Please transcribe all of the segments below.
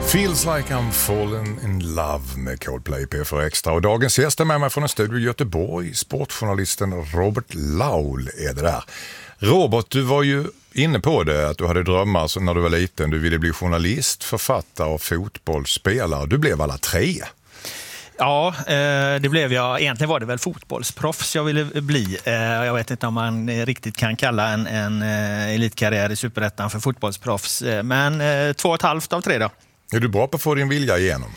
Feels like I'm falling in love med Coldplay P4 Extra. Och dagens gäst är med mig från en studio i Göteborg. Sportjournalisten Robert Laul är det där. Robert, du var ju inne på det att du hade drömmar så när du var liten. Du ville bli journalist, författare och fotbollsspelare. Du blev alla tre. Ja, det blev jag. Egentligen var det väl fotbollsproffs jag ville bli. Jag vet inte om man riktigt kan kalla en elitkarriär i Superettan för fotbollsproffs. Men 2,5 av 3 då. Är du bra på att få din vilja igenom?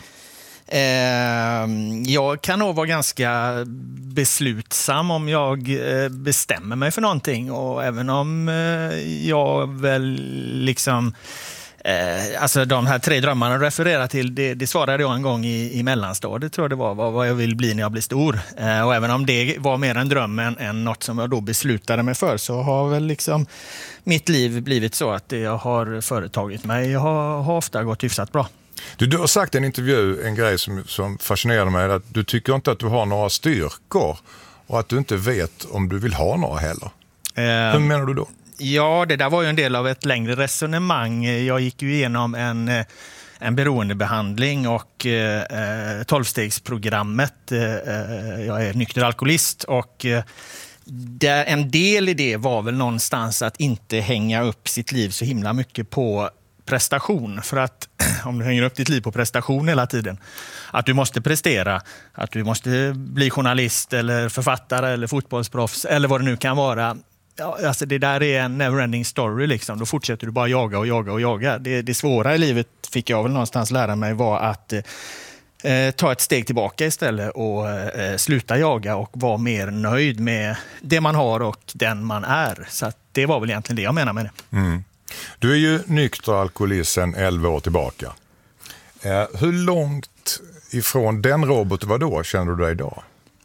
Jag kan nog vara ganska beslutsam om jag bestämmer mig för någonting. Och även om jag väl liksom... alltså de här 3 drömmarna du refererar till, det svarade jag en gång i mellanstadiet, tror jag det var, vad jag vill bli när jag blir stor. Och även om det var mer en dröm än något som jag då beslutade mig för, så har väl liksom mitt liv blivit så att det jag har företagit mig har ofta gått hyfsat bra. Du har sagt i en intervju en grej som fascinerar mig, att du tycker inte att du har några styrkor och att du inte vet om du vill ha några heller. Hur menar du då? Ja, det där var ju en del av ett längre resonemang. Jag gick ju igenom en beroendebehandling och 12-stegsprogrammet. Jag är nykter alkoholist och en del i det var väl någonstans att inte hänga upp sitt liv så himla mycket på prestation. För att om du hänger upp ditt liv på prestation hela tiden, att du måste prestera, att du måste bli journalist eller författare eller fotbollsproffs eller vad det nu kan vara. Ja, alltså det där är en never-ending story liksom. Då fortsätter du bara jaga. Det svåra i livet fick jag väl någonstans lära mig var att ta ett steg tillbaka istället och sluta jaga och vara mer nöjd med det man har och den man är. Så att det var väl egentligen det jag menar med det. Mm. Du är ju nykter alkoholist sedan 11 år tillbaka. Hur långt ifrån den Robert var då känner du dig idag?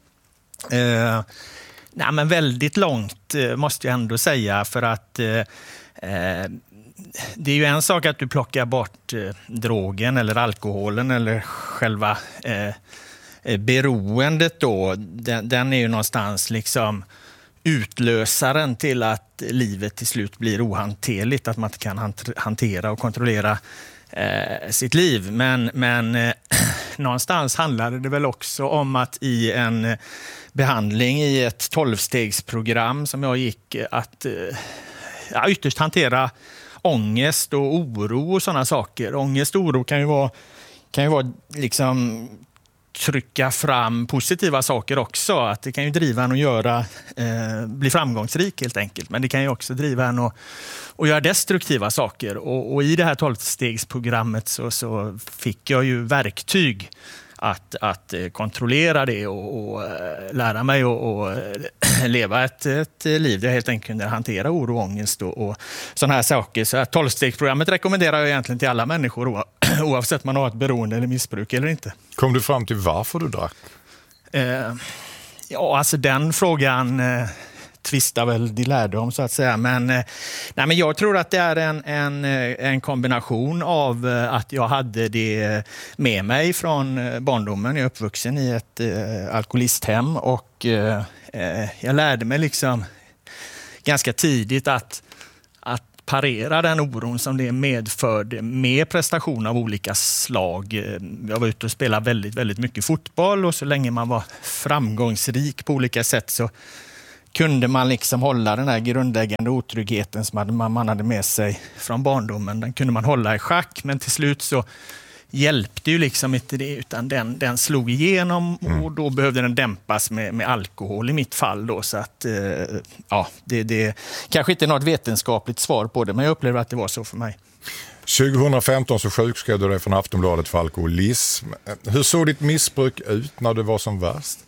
Nej, men väldigt långt måste jag ändå säga, för att det är ju en sak att du plockar bort drogen eller alkoholen eller själva beroendet då. Den är ju någonstans liksom utlösaren till att livet till slut blir ohanterligt, att man inte kan hantera och kontrollera sitt liv. Men någonstans handlar det väl också om att i en behandling i ett 12-stegsprogram som jag gick, att ytterst hantera ångest och oro och sådana saker. Ångest och oro kan ju vara liksom trycka fram positiva saker också. Att det kan ju driva en att bli framgångsrik helt enkelt. Men det kan ju också driva en att göra destruktiva saker. Och i det här 12-stegsprogrammet så fick jag ju verktyg att kontrollera det och lära mig och leva ett liv där jag helt enkelt kunde hantera oro och ångest och sådana här saker. Så 12-stegsprogrammet rekommenderar jag egentligen till alla människor oavsett man har ett beroende eller missbruk eller inte. Kom du fram till varför du drack? Ja, alltså den frågan tvistar väl de lärde om så att säga. Men jag tror att det är en kombination av att jag hade det med mig från barndomen. Jag är uppvuxen i ett alkoholisthem och jag lärde mig liksom ganska tidigt att parera den oron som det medförde med prestation av olika slag. Jag var ute och spelade väldigt, väldigt mycket fotboll och så länge man var framgångsrik på olika sätt så kunde man liksom hålla den här grundläggande otryggheten som man hade med sig från barndomen. Den kunde man hålla i schack, men till slut så hjälpte ju liksom inte det, utan den slog igenom och då behövde den dämpas med alkohol i mitt fall då. Så att det kanske inte är något vetenskapligt svar på det, men jag upplever att det var så för mig. 2015 så sjukskrev du dig från Aftonbladet för alkoholism. Hur såg ditt missbruk ut när du var som värst?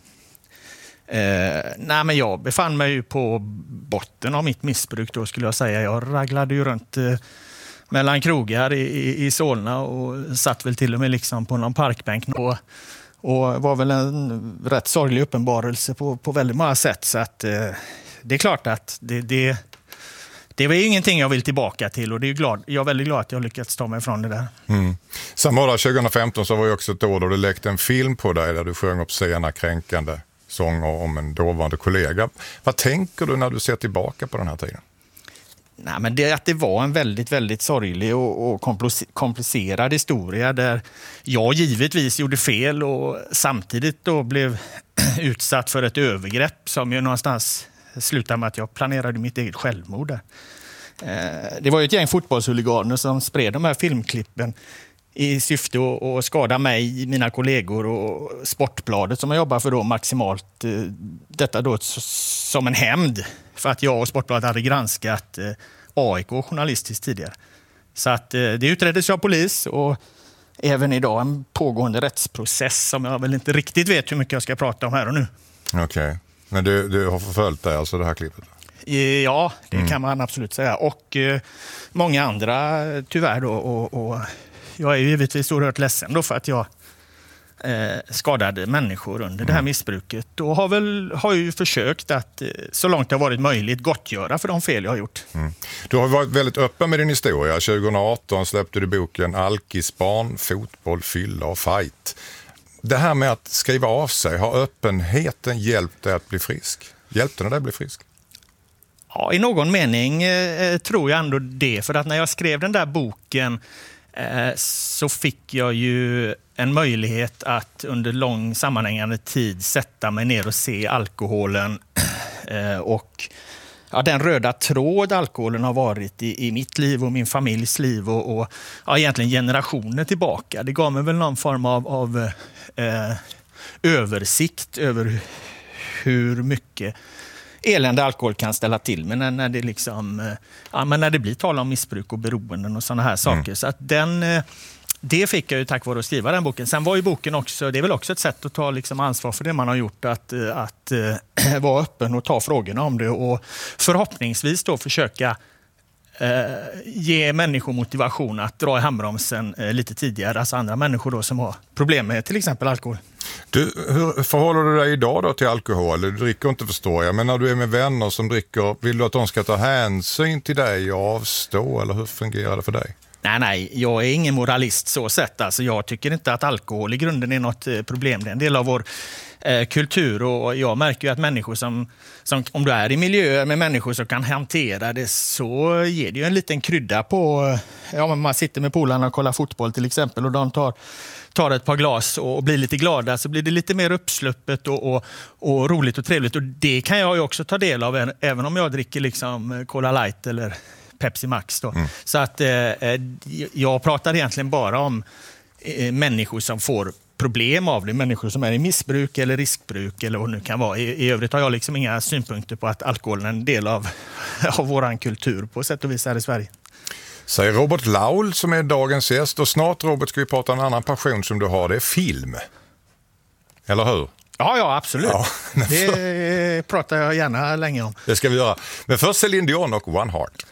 Men jag befann mig ju på botten av mitt missbruk då, skulle jag säga. Jag raglade ju runt mellan krogar i Solna och satt väl till och med liksom på någon parkbänk och var väl en rätt sorglig uppenbarelse på väldigt många sätt. Så att det är klart att det var ju ingenting jag vill tillbaka till, och jag är väldigt glad att jag lyckats ta mig från det där. Samma år 2015 så var ju också ett år då du läckte en film på dig där du sjöng upp sena kränkande sånger om en dåvarande kollega. Vad tänker du när du ser tillbaka på den här tiden? Nej, men det var en väldigt, väldigt sorglig och komplicerad historia där jag givetvis gjorde fel och samtidigt då blev utsatt för ett övergrepp som ju någonstans slutade med att jag planerade mitt eget självmord där. Det var ju ett gäng fotbollshuliganer som spred de här filmklippen i syfte att skada mig, mina kollegor och Sportbladet som jag jobbar för då maximalt. Detta då som en hämnd för att jag och Sportbladet hade granskat AIK journalistiskt tidigare. Så att det utreddes av polis och även idag en pågående rättsprocess som jag väl inte riktigt vet hur mycket jag ska prata om här och nu. Okej. Men du har förföljt det, alltså det här klippet? Ja, det kan man absolut säga. Och många andra tyvärr då. Och jag är ju givetvis oerhört ledsen då för att jag skadade människor under det här missbruket. Och har ju försökt att så långt det har varit möjligt gottgöra för de fel jag har gjort. Du har varit väldigt öppen med din historia. 2018 släppte du boken Alkisbarn, fotboll, fylla och fight. Det här med att skriva av sig, har öppenheten hjälpt dig att bli frisk? Hjälpte den dig att bli frisk? Ja, i någon mening tror jag ändå det. För att när jag skrev den där boken så fick jag ju en möjlighet att under lång sammanhängande tid sätta mig ner och se alkoholen och den röda tråd alkoholen har varit i mitt liv och min familjs liv och egentligen generationer tillbaka. Det gav mig väl någon form av översikt över hur mycket elände alkohol kan ställa till, men när det liksom när det blir tal om missbruk och beroenden och sådana här saker. Så att det fick jag ju tack vare att skriva den boken. Sen var ju boken också, det är väl också ett sätt att ta liksom ansvar för det man har gjort, att vara öppen och ta frågorna om det och förhoppningsvis då försöka ge människor motivation att dra i handbromsen lite tidigare, alltså andra människor då som har problem med till exempel alkohol. Du, hur förhåller du dig idag då till alkohol? Du dricker inte, förstår jag, men när du är med vänner som dricker, vill du att de ska ta hänsyn till dig och avstå, eller hur fungerar det för dig? Nej, jag är ingen moralist så sett. Alltså, jag tycker inte att alkohol i grunden är något problem. Det är en del av vår kultur och jag märker ju att människor som om du är i miljöer med människor som kan hantera det, så ger det ju en liten krydda på, man sitter med polarna och kollar fotboll till exempel och de tar ett par glas och blir lite glada, så blir det lite mer uppsluppet och roligt och trevligt, och det kan jag ju också ta del av även om jag dricker liksom Cola Light eller Pepsi Max då. Så att jag pratar egentligen bara om människor som får problem av det, människor som är i missbruk eller riskbruk eller vad det nu kan vara. I övrigt har jag liksom inga synpunkter på att alkoholen är en del av våran kultur på sätt och vis här i Sverige. Säger Robert Laul som är dagens gäst, och snart, Robert, ska vi prata om en annan passion som du har, det är film. Eller hur? Ja, absolut. Ja, det pratar jag gärna länge om. Det ska vi göra. Men först Céline Dion och One Heart.